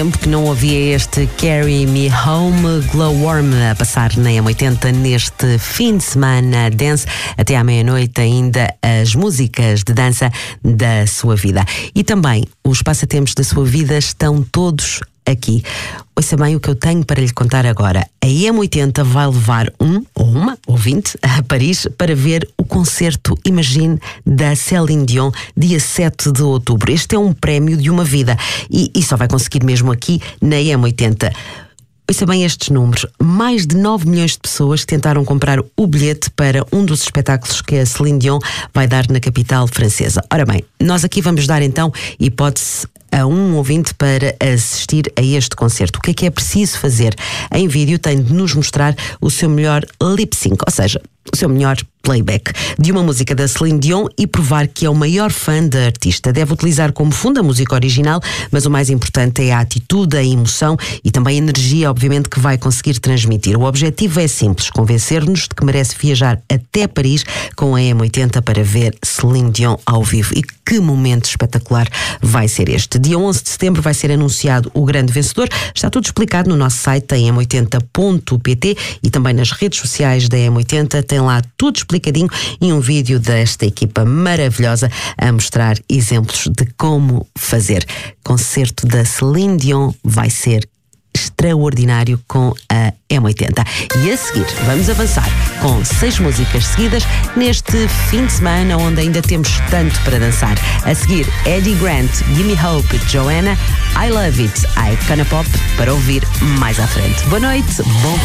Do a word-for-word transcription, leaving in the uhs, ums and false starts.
Tempo que não ouvia este Carry Me Home, Glowworm a passar na M oitenta neste fim de semana dance, até à meia-noite ainda as músicas de dança da sua vida. E também os passatempos da sua vida estão todos aqui. Ouça bem o que eu tenho para lhe contar agora. A M oitenta vai levar um ou uma ouvinte a Paris para ver o concerto Imagine da Céline Dion, dia sete de outubro. Este é um prémio de uma vida e, e só vai conseguir mesmo aqui na M oitenta. Ouça bem estes números. Mais de nove milhões de pessoas tentaram comprar o bilhete para um dos espetáculos que a Céline Dion vai dar na capital francesa. Ora bem, nós aqui vamos dar então hipótese a um ouvinte para assistir a este concerto. O que é que é preciso fazer? Em vídeo tem de nos mostrar o seu melhor lip sync, ou seja, o seu melhor playback de uma música da Céline Dion e provar que é o maior fã da artista. Deve utilizar como fundo a música original, mas o mais importante é a atitude, a emoção e também a energia, obviamente, que vai conseguir transmitir. O objetivo é simples, convencer-nos de que merece viajar até Paris com a M oitenta para ver Céline Dion ao vivo. E que momento espetacular vai ser este. Dia onze de setembro vai ser anunciado o grande vencedor. Está tudo explicado no nosso site em m oitenta ponto p t e também nas redes sociais da M oitenta. Tem lá tudo explicadinho e um vídeo desta equipa maravilhosa a mostrar exemplos de como fazer. Concerto da Céline Dion vai ser extraordinário com a M oitenta. E a seguir vamos avançar com seis músicas seguidas neste fim de semana onde ainda temos tanto para dançar. A seguir, Eddie Grant, Gimme Hope, Joanna, I Love It, Icona Pop, para ouvir mais à frente. Boa noite, bom